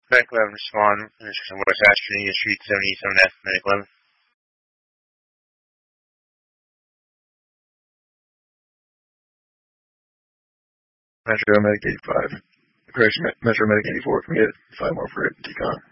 Medic 11 respond. Intersection West Ashton, Street 77F, Medic 11. Metro Medic 85. Correction, Metro Medic 84, can we get 5 more for it, Decon?